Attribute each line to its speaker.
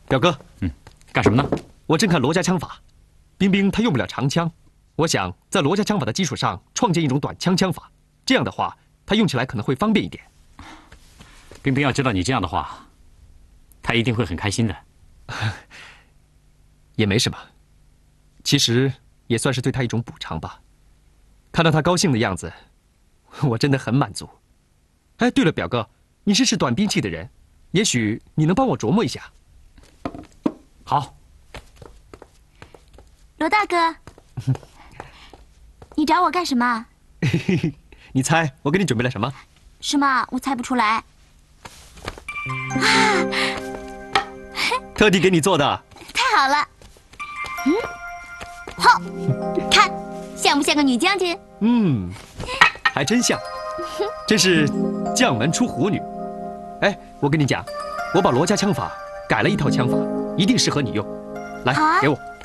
Speaker 1: 表哥，
Speaker 2: 干什么呢？
Speaker 1: 我正看罗家枪法，冰冰他用不了长枪，我想在罗家枪法的基础上创建一种短枪枪法，这样的话他用起来可能会方便一点。
Speaker 2: 冰冰要知道你这样的话，他一定会很开心的。
Speaker 1: 也没什么，其实也算是对他一种补偿吧。看到他高兴的样子，我真的很满足。哎，对了，表哥，你是使短兵器的人，也许你能帮我琢磨一下。
Speaker 2: 好。
Speaker 3: 罗大哥，你找我干什么？
Speaker 1: 你猜我给你准备了什么？
Speaker 3: 是吗？我猜不出来。
Speaker 1: 特地给你做的。
Speaker 3: 太好了。好，看，像不像个女将军？
Speaker 1: 还真像，真是将门出虎女。哎，我跟你讲，我把罗家枪法改了一套枪法，一定适合你用。来，
Speaker 3: 好啊
Speaker 1: 给我。